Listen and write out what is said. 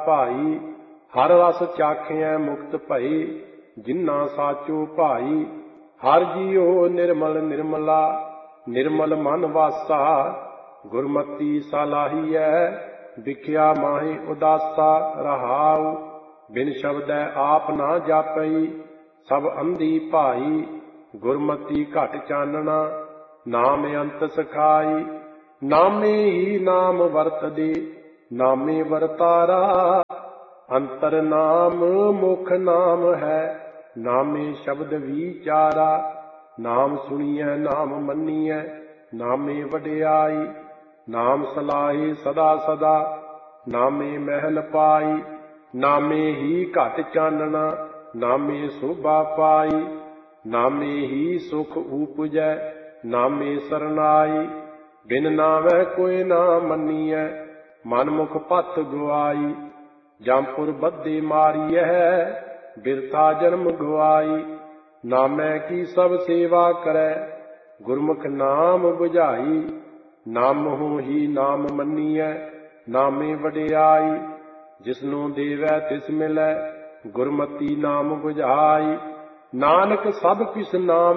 ਭਾਈ। ਹਰ ਰਸ ਚਾਖਿਐ ਮੁਕਤ ਭਈ, ਜਿਨ੍ਹਾਂ ਸਾਚੋ ਭਾਈ। ਹਰ ਜੀਉ ਨਿਰਮਲ ਨਿਰਮਲਾ, ਨਿਰਮਲ ਮਨ ਵਾਸਾ। ਗੁਰਮਤੀ ਸਲਾਹੀਐ, ਵਿਖਿਆ ਮਾਹੀ ਉਦਾਸਾ। ਰਹਾਉ ਬਿਨ ਸ਼ਬਦੈ ਆਪ ਨਾ ਜਾਪਈ, ਸਭ ਅੰਧੀ ਭਾਈ। ਗੁਰਮਤੀ ਘਟ ਚਾਨਣਾ, ਨਾਮ ਅੰਤ ਸਖਾਈ। ਨਾਮੇ ਹੀ ਨਾਮ ਵਰਤਦੇ, ਨਾਮੇ ਵਰਤਾਰਾ। ਅੰਤਰ ਨਾਮ ਮੁਖ ਨਾਮ ਹੈ, ਨਾਮੇ ਸ਼ਬਦ ਵਿਚਾਰਾ। ਨਾਮ ਸੁਣੀਐ ਨਾਮ ਮੰਨੀਐ, ਨਾਮੇ ਵਡਿਆਈ। ਨਾਮ ਸਲਾਹੇ ਸਦਾ ਸਦਾ, ਨਾਮੇ ਮਹਿਲ ਪਾਈ। ਨਾਮੇ ਹੀ ਘਟ ਚਾਨਣਾ, ਨਾਮੇ ਸੋਭਾ ਪਾਈ। ਨਾਮੇ ਹੀ ਸੁਖ ਊਪਜੈ, ਨਾਮੇ ਸਰਨਾਈ। ਬਿਨ ਨਾਵੈ ਕੋਈ ਨਾ ਮੰਨੀਐ, ਮਨ ਮੁਖ ਪਥ ਗੁਆਈ। ਜੰਪੁਰ ਬੱਧੇ ਮਾਰੀਐ, ਬਿਰਥਾ ਜਨਮ ਗਵਾਈ। ਨਾਮੈ ਕੀ ਸਭ ਸੇਵਾ ਕਰੈ, ਗੁਰਮੁਖ ਨਾਮ ਬੁਝਾਈ। ਨਾਮਹੁ ਹੀ ਨਾਮ ਮੰਨੀਐ, ਨਾਮੇ ਵਡਿਆਈ। ਜਿਸਨੂੰ ਦੇਵੈ ਤਿਸ ਮਿਲੈ, ਗੁਰਮਤੀ ਨਾਮ ਬੁਝਾਈ। ਨਾਨਕ ਸਭ ਕਿਸ ਨਾਮ